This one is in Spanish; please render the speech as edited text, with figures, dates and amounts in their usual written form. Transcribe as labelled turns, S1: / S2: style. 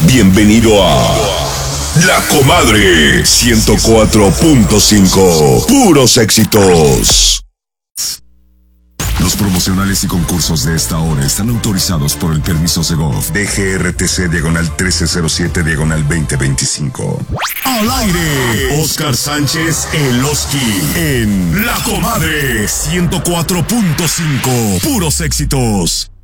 S1: Bienvenido a La Comadre 104.5. Puros éxitos. Los promocionales y concursos de esta hora están autorizados por el permiso Segov DGRTC /13/2025. Al aire, Oscar Sánchez El Oski en La Comadre 104.5. Puros éxitos.